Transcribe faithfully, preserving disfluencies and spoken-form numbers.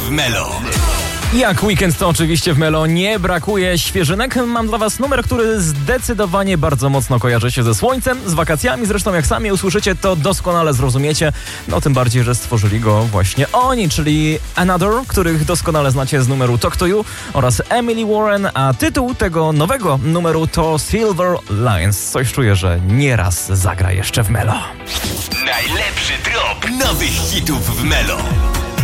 w Melo. Jak weekend, to oczywiście w Melo nie brakuje świeżynek. Mam dla was numer, który zdecydowanie bardzo mocno kojarzy się ze słońcem, z wakacjami. Zresztą jak sami usłyszycie, to doskonale zrozumiecie. No tym bardziej, że stworzyli go właśnie oni, czyli Another, których doskonale znacie z numeru Talk to You, oraz Emily Warren, a tytuł tego nowego numeru to Silver Lines. Coś czuję, że nieraz zagra jeszcze w Melo. Najlepszy drop nowych hitów w Melo.